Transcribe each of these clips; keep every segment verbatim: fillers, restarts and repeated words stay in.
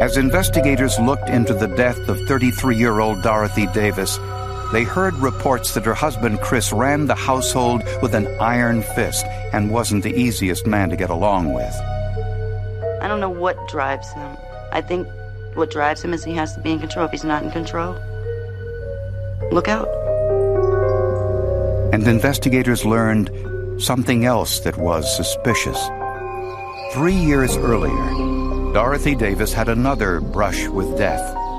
As investigators looked into the death of thirty-three-year-old Dorothy Davis, they heard reports that her husband Chris ran the household with an iron fist and wasn't the easiest man to get along with. I don't know what drives him. I think what drives him is he has to be in control. If he's not in control, look out. And investigators learned something else that was suspicious. Three years earlier, Dorothy Davis had another brush with death.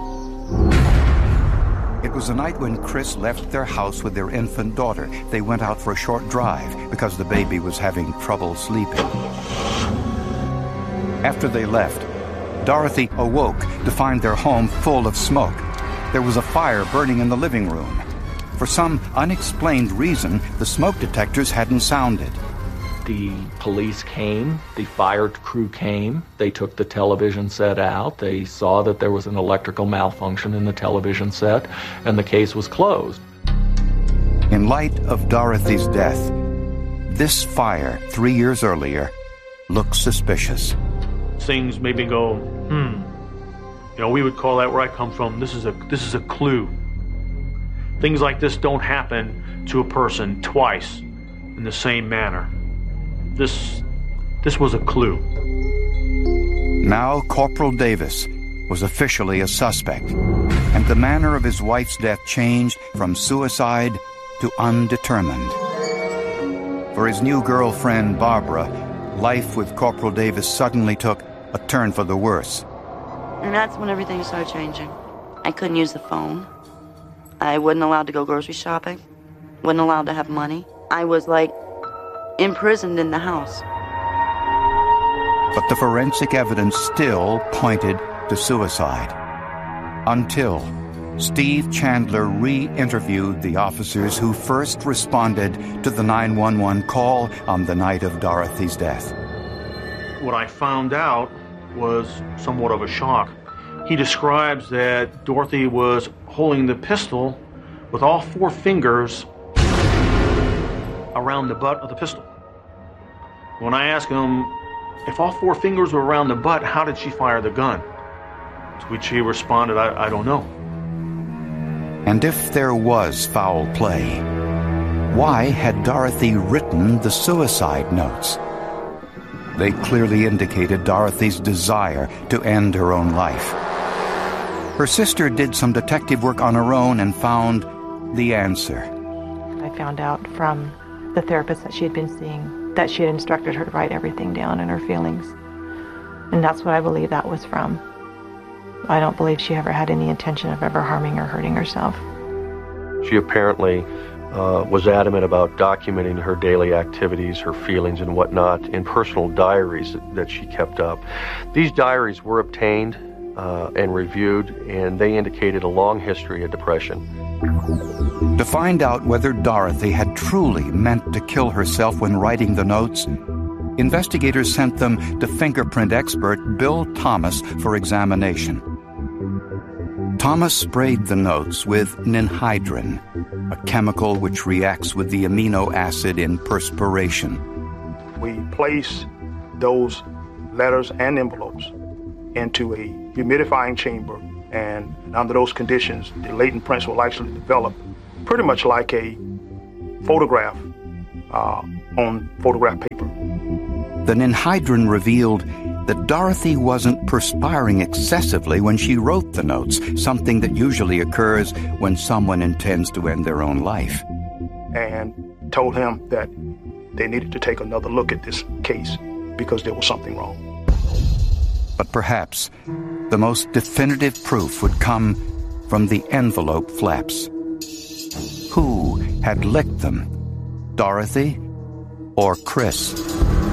It was a night when Chris left their house with their infant daughter. They went out for a short drive because the baby was having trouble sleeping. After they left, Dorothy awoke to find their home full of smoke. There was a fire burning in the living room. For some unexplained reason, the smoke detectors hadn't sounded. The police came, the fire crew came, they took the television set out, they saw that there was an electrical malfunction in the television set, and the case was closed. In light of Dorothy's death, this fire three years earlier looked suspicious. Things made me go, hmm. You know, we would call that where I come from, this is a this is a clue. Things like this don't happen to a person twice in the same manner. This, this was a clue. Now Corporal Davis was officially a suspect, and the manner of his wife's death changed from suicide to undetermined. For his new girlfriend, Barbara, life with Corporal Davis suddenly took a turn for the worse. And that's when everything started changing. I couldn't use the phone. I wasn't allowed to go grocery shopping. Wasn't allowed to have money. I was like imprisoned in the house. But the forensic evidence still pointed to suicide. Until Steve Chandler re-interviewed the officers who first responded to the nine one one call on the night of Dorothy's death. What I found out was somewhat of a shock. He describes that Dorothy was holding the pistol with all four fingers around the butt of the pistol. When I asked him if all four fingers were around the butt, how did she fire the gun? To which he responded, I, I don't know. And if there was foul play, why had Dorothy written the suicide notes? They clearly indicated Dorothy's desire to end her own life. Her sister did some detective work on her own and found the answer. I found out from the therapist that she had been seeing that she had instructed her to write everything down and her feelings. And that's what I believe that was from. I don't believe she ever had any intention of ever harming or hurting herself. She apparently uh, was adamant about documenting her daily activities, her feelings and whatnot in personal diaries that, that she kept up. These diaries were obtained uh, and reviewed, and they indicated a long history of depression. To find out whether Dorothy had truly meant to kill herself when writing the notes, investigators sent them to fingerprint expert Bill Thomas for examination. Thomas sprayed the notes with ninhydrin, a chemical which reacts with the amino acid in perspiration. We place those letters and envelopes into a humidifying chamber, and under those conditions, the latent prints will actually develop pretty much like a photograph uh, on photograph paper. The ninhydrin revealed that Dorothy wasn't perspiring excessively when she wrote the notes, something that usually occurs when someone intends to end their own life. And told him that they needed to take another look at this case because there was something wrong. But perhaps the most definitive proof would come from the envelope flaps. Who had licked them? Dorothy or Chris?